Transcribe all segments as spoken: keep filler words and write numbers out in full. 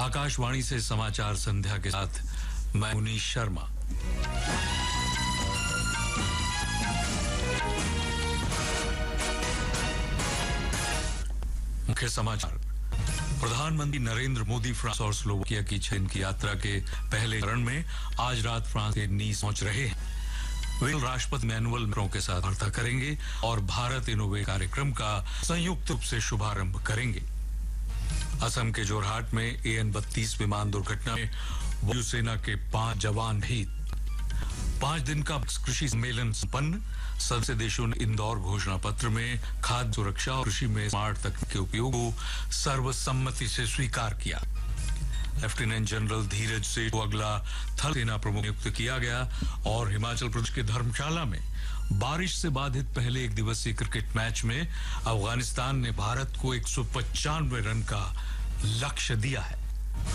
आकाशवाणी से समाचार संध्या के साथ मैं मुनीश शर्मा। मुख्य समाचार। प्रधानमंत्री नरेंद्र मोदी फ्रांस और स्लोवाकिया की छह दिन की यात्रा के पहले चरण में आज रात फ्रांस के नीस पहुंच रहे हैं। वे राष्ट्रपति इमैनुअल मैक्रों के साथ वार्ता करेंगे और भारत इनोवेट कार्यक्रम का संयुक्त रूप से शुभारंभ करेंगे। असम के जोरहाट में ए एन बत्तीस विमान दुर्घटना में वायुसेना के पांच जवान शहीद। पांच दिन का कृषि सम्मेलन संपन्न। सदस्य देशों ने इंदौर घोषणा पत्र में खाद्य सुरक्षा और कृषि में स्मार्ट तकनीक के उपयोग को सर्वसम्मति से स्वीकार किया। लेफ्टिनेंट जनरल धीरज सेठ को अगला थल सेना प्रमुख नियुक्त किया गया और हिमाचल प्रदेश के धर्मशाला में बारिश से बाधित पहले एक दिवसीय क्रिकेट मैच में अफगानिस्तान ने भारत को एक सौ पचानवे रन का लक्ष्य दिया है।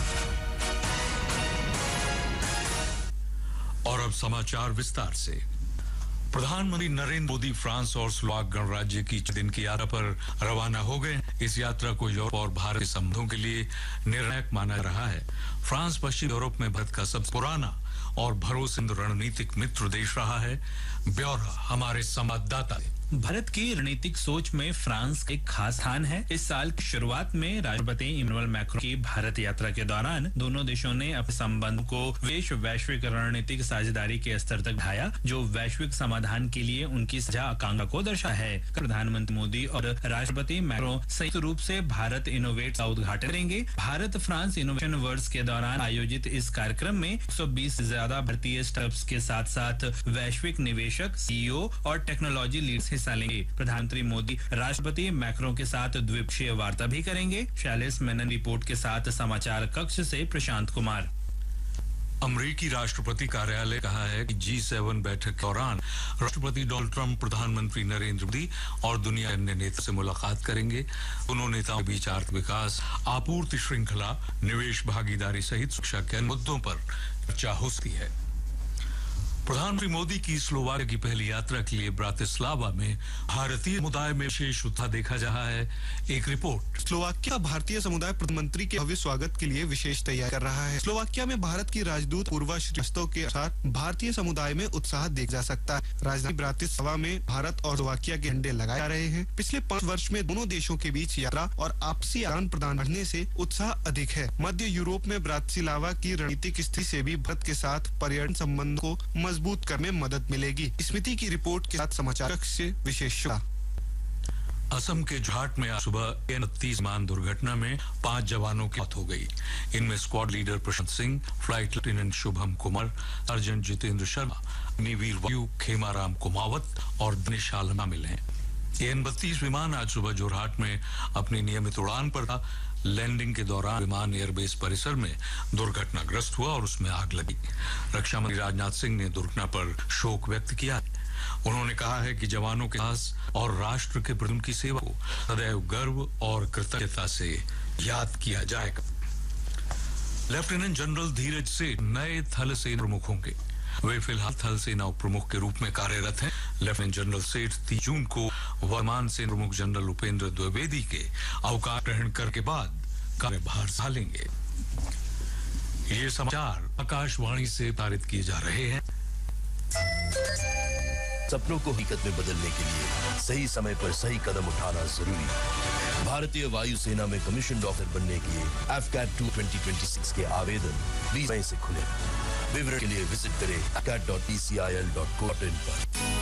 और अब समाचार विस्तार से। प्रधानमंत्री नरेंद्र मोदी फ्रांस और स्लोवाक गणराज्य की छह दिन की यात्रा पर रवाना हो गए। इस यात्रा को यूरोप और भारत के संबंधों के लिए निर्णायक माना जा रहा है। फ्रांस पश्चिम यूरोप में भारत का सबसे पुराना और भरोसेमंद रणनीतिक मित्र देश रहा है। ब्यौरा हमारे संवाददाता ने। भारत की रणनीतिक सोच में फ्रांस एक खास स्थान है। इस साल की शुरुआत में राष्ट्रपति इमैनुअल मैक्रों की भारत यात्रा के दौरान दोनों देशों ने अपने संबंध को विश्व वैश्विक रणनीतिक साझेदारी के स्तर तक बढ़ाया, जो वैश्विक समाधान के लिए उनकी साझा आकांक्षा को दर्शाता है। प्रधानमंत्री मोदी और राष्ट्रपति मैक्रों संयुक्त रूप से भारत इनोवेट का उद्घाटन करेंगे। भारत फ्रांस इनोवेशन वर्ष के दौरान आयोजित इस कार्यक्रम में एक सौ बीस से ज्यादा भारतीय स्टार्टअप्स के साथ साथ वैश्विक निवेशक, सीईओ और टेक्नोलॉजी लीडर्स हिस्सा लेंगे। प्रधानमंत्री मोदी राष्ट्रपति मैक्रों के साथ द्विपक्षीय वार्ता भी करेंगे। शैलेश मेनन रिपोर्ट के साथ समाचार कक्ष से प्रशांत कुमार। अमेरिकी राष्ट्रपति कार्यालय कहा है कि जी सेवन बैठक के दौरान राष्ट्रपति डोनाल्ड ट्रंप प्रधानमंत्री नरेंद्र मोदी और दुनिया के अन्य नेता से मुलाकात करेंगे। दोनों नेताओं के बीच आर्थिक विकास, आपूर्ति श्रृंखला, निवेश भागीदारी सहित सुरक्षा के अन्य मुद्दों पर चर्चा हो सकती है। प्रधानमंत्री मोदी की स्लोवाकिया की पहली यात्रा के लिए ब्रातिस्लावा में भारतीय समुदाय में विशेष उत्साह देखा जा रहा है। एक रिपोर्ट। स्लोवाकिया भारतीय समुदाय प्रधानमंत्री के भव्य स्वागत के लिए विशेष तैयारी कर रहा है। स्लोवाकिया में भारत की राजदूत पूर्वा श्रीवास्तव के अनुसार भारतीय समुदाय में उत्साह देख जा सकता है। राजधानी ब्रातिस्लावा में भारत और स्लोवाकिया के झंडे लगाए जा रहे हैं। पिछले पाँच वर्ष में दोनों देशों के बीच यात्रा और आपसी आदान प्रदान बढ़ने से उत्साह अधिक है। मध्य यूरोप में ब्रातिस्लावा की रणनीतिक स्थिति से भी भारत के साथ पर्यटन संबंध को मजबूत करने में मदद मिलेगी। स्मृति की रिपोर्ट के साथ समाचार कक्ष से विशेष। असम के जोरहाट में आज सुबह ए एन बत्तीस विमान दुर्घटना में पांच जवानों की मौत हो गई। इनमें squad leader Prashant Singh, flight lieutenant Shubham Kumar, surgeon Jitendra Sharma, Agniveer वायु खेमाराम कुमावत और दिनेश आलम शामिल हैं। ए एन बत्तीस विमान आज सुबह जोरहाट में अपनी नियमित उड़ान पर था। लैंडिंग के दौरान विमान एयरबेस परिसर में दुर्घटनाग्रस्त हुआ और उसमें आग लगी। रक्षा मंत्री राजनाथ सिंह ने दुर्घटना पर शोक व्यक्त किया। उन्होंने कहा है कि जवानों के साहस और राष्ट्र के प्रति उनकी सेवा को सदैव गर्व और कृतज्ञता से याद किया जाएगा। लेफ्टिनेंट जनरल धीरज सेठ नए थल सेना प्रमुख होंगे। वे फिलहाल थल सेना उप प्रमुख के रूप में कार्यरत हैं। लेफ्टिनेंट जनरल सेठ तीस जून को वर्तमान सेना प्रमुख जनरल उपेंद्र द्विवेदी के अवकाश ग्रहण करने के बाद कार्यभार संभालेंगे। ये समाचार आकाशवाणी से प्रसारित किए जा रहे हैं। सपनों को हकीकत में बदलने के लिए सही समय पर सही कदम उठाना जरूरी है। भारतीय वायुसेना में कमीशन ऑफिसर बनने के लिए F cat to twenty twenty six के आवेदन बीस मई से खुले। विवरण के लिए विजिट करें F cat dot E C I L dot co dot in पर।